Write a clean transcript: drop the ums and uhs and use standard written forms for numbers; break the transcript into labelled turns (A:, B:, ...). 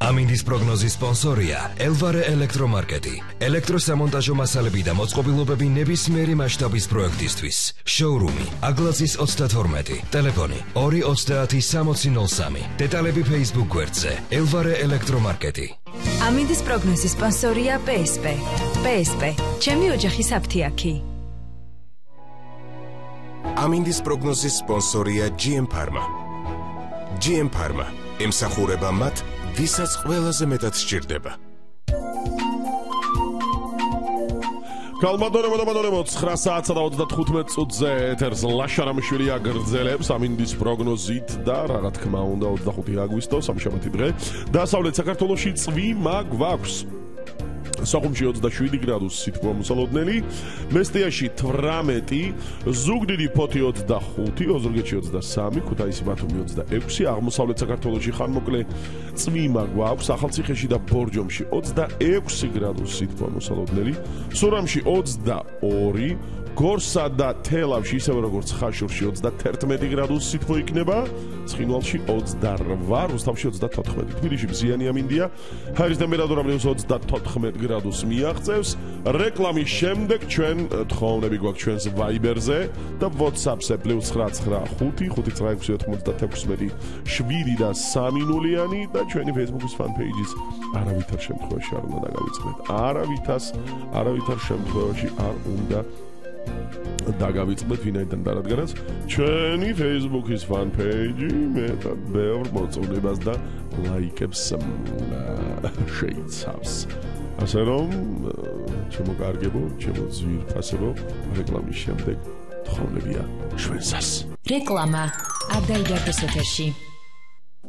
A: ამინდის პროგნოზის სპონსორია ელვარე ელექტრომარკეტი. ელექტროსამონტაჟო მასალები და მოწყობილობები ნებისმიერი მასშტაბის პროექტისთვის. შოურუმი აგლაზის 32, ტელეფონი 230 დეტალები Facebook გვერდზე ელვარე ელექტრომარკეტი.
B: ამინდის პროგნოზის სპონსორია PSP. PSP, ჩემი ოჯახის აფთიაქი.
C: ამინდის პროგნოზის სპონსორია GM Pharma. GM Pharma ემსახურება მათ, ვისაც ყველაზე მეტად სჭირდება.
D: Kalmadoremo 9 საათსა და 35 წუთზე ეთერს ლაშარამიშვილი აგრძელებს ამინდის პროგნოზით და რა თქმა უნდა 25 აგვისტოს სამშაბათი დღე დასავლეთ საქართველოში წვიმა გვაქვს. Სოხუმში 27 გრადუსი სითბო მოსალოდნელი, მესტიაში 18, ზუგდიდი ფოთი 25, ოზურგეთში 23, ქუთაისი ბათუმი 26, აღმოსავლეთ საქართველოში ხანმოკლე წვიმა გვაქვს, ახალციხეში და ბორჯომში 26 გრადუსი სითბო მოსალოდნელი, სურამში 22, გორსა და თელავში ისევე როგორც ხაშურში 31 გრადუსი სითბო იქნება, ცხინვალში 28, რუსთავში 34, თბილისში მზიანი ამინდია, ჰაერის ტემპერატურა -24 გრადუსს მიაღწევს. რეკლამის შემდეგ ჩვენ თხოვნები გვაქვს ჩვენს Viber-ზე და WhatsApp-ზე +9569697 და 3 და ჩვენი Facebook-ის fan page-ის არავითარ შემთხვევაში არ უნდა დაგავიწყდეთ. არავითარ შემთხვევაში არ უნდა დაგავიწყდეთ ვინაიდან და რადგანაც ჩვენი Facebook-ის fan page-ი მეტად ბევრ მოწონებას და ლაიკებს შეიცავს. ასე რომ ჩემო კარგებო, ჩემო ძვირფასებო, რეკლამის შემდეგ თხოვნებია ჩვენსას.
B: რეკლამა არ დაიდარდოს ეთერში.